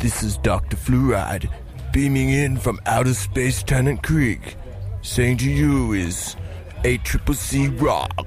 This is Dr. Fluoride, beaming in from outer space Tennant Creek. Saying to you is ACCC rock.